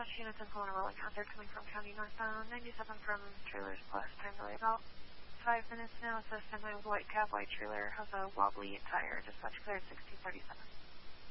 dispatch units in Kelowna rolling out. They're coming from County northbound 97 from Trailers Plus. Time delay about 5 minutes now. It's a semi white cab, white trailer. Has a wobbly tire. Dispatch cleared 1637.